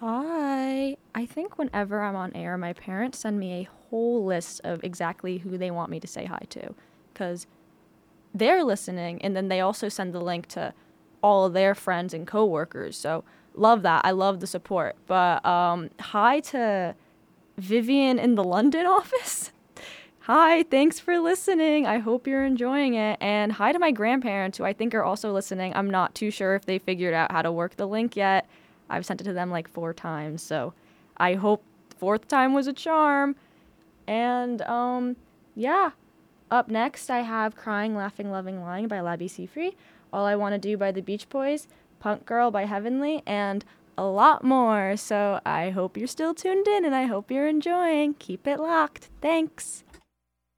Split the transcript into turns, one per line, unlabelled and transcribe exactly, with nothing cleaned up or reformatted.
Hi. I think whenever I'm on air, my parents send me a whole list of exactly who they want me to say hi to because they're listening, and then they also send the link to all of their friends and coworkers. So love that. I love the support. But um, hi to Vivian in the London office. Hi, thanks for listening. I hope you're enjoying it. And hi to my grandparents, who I think are also listening. I'm not too sure if they figured out how to work the link yet. I've sent it to them like four times, so I hope fourth time was a charm. And um, yeah. Up next, I have "Crying, Laughing, Loving, Lying" by Labi Siffre, "All I Want to Do" by the Beach Boys, "Punk Girl" by Heavenly, and a lot more. So I hope you're still tuned in, and I hope you're enjoying. Keep it locked. Thanks.